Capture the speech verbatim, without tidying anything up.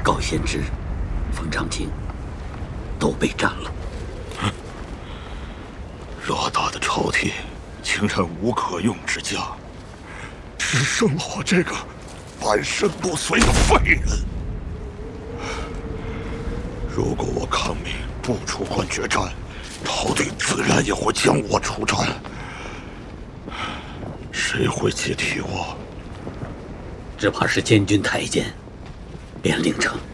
高仙芝、冯长亭都被斩了。 偌大的朝廷，竟然无可用之家，只剩了我这个半身不遂的废人。如果我抗命不出关决战，朝廷自然也会将我处斩。谁会接替我？ 只怕是监军太监卞令成。